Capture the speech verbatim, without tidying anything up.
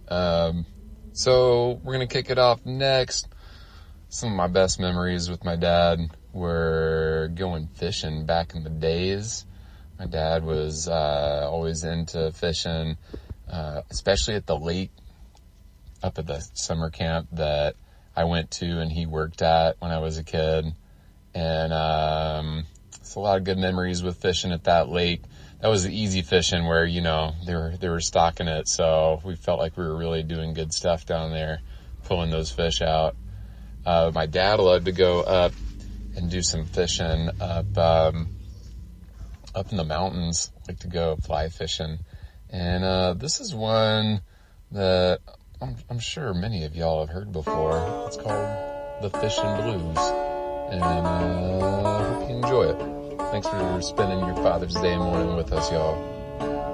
Um, so we're going to kick it off next. Some of my best memories with my dad were going fishing back in the days. My dad was uh, always into fishing, uh, especially at the lake up at the summer camp that I went to and he worked at when I was a kid. And um, it's a lot of good memories with fishing at that lake. That was the easy fishing where, you know, they were they were stocking it, so we felt like we were really doing good stuff down there, pulling those fish out. Uh, my dad loved to go up and do some fishing up um, up in the mountains, like to go fly fishing. And uh, this is one that I'm, I'm sure many of y'all have heard before. It's called The Fishin' Blues. And I uh, hope you enjoy it. Thanks for spending your Father's Day morning with us, y'all.